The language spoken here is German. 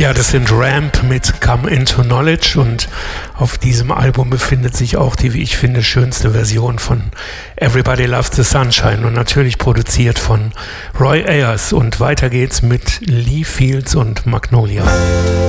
Ja, das sind Ramp mit Come Into Knowledge und auf diesem Album befindet sich auch die, wie ich finde, schönste Version von Everybody Loves the Sunshine und natürlich produziert von Roy Ayers. Und weiter geht's mit Lee Fields und Magnolia.